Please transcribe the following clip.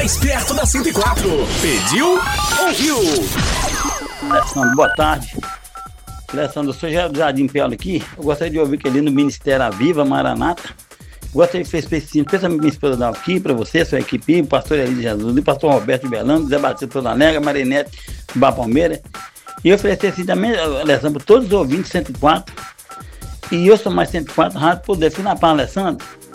mais perto da 104. Pediu, ouviu. Alessandro, boa tarde. Alessandro, eu sou Jardim Pelo aqui. Eu gostaria de ouvir que ali no Ministério Aviva, Maranata. Gostaria de ser específico, especialmente minha esposa aqui, para você, sua equipe, o pastor Eli de Jesus, o pastor Roberto de Belândia, Zé Batista Toda Negra, Marinete, Bar Palmeira. E eu oferecer assim também, Alessandro, todos os ouvintes 104. E eu sou mais 104, rádio poder. Fui na paz, Alessandro.